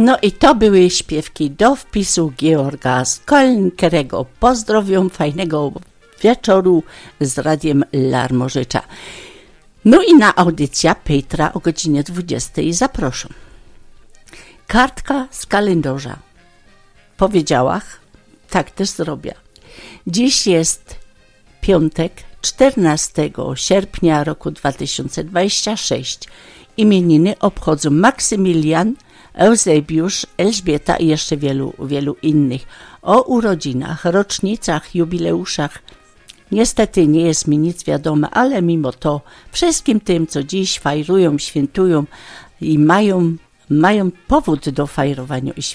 No i to były śpiewki do wpisu Georga z Köln, którego pozdrowią, fajnego wieczoru z Radiem Larmorzycza. No i na audycja Petra o godzinie 20 zaproszę. Kartka z kalendarza. Powiedziała, tak też zrobię. Dziś jest piątek, 14 sierpnia roku 2026. Imieniny obchodzą Maksymilian, Eusebiusz, Elżbieta i jeszcze wielu innych. O urodzinach, rocznicach, jubileuszach niestety nie jest mi nic wiadome, ale mimo to wszystkim tym, co dziś fajrują, świętują i mają powód do fajrowania